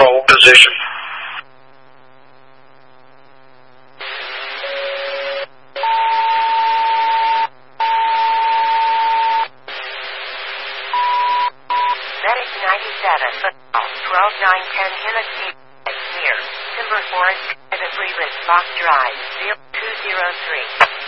control position. Medic 97, 12-9-10 Tennessee, near Timber Forest, at a 3 with Fox Drive, 0203.